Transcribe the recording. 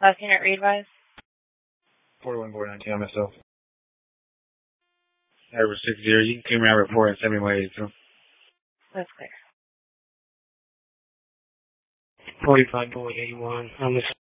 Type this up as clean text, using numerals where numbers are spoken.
Last unit read wise? 41-419 on myself. Average 60. You can come around report and send me my 82. That's clear. 45-81 on this.